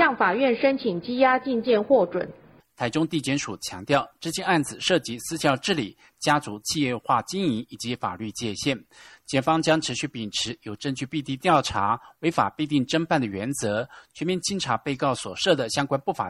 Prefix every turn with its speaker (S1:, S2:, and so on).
S1: 向法院申请羁押禁见获准。
S2: 台中地检署强调，这件案子涉及私教治理、家族企业化经营以及法律界限，检方将持续秉持有证据必定调查、违法必定侦办的原则，全面清查被告所涉的相关不法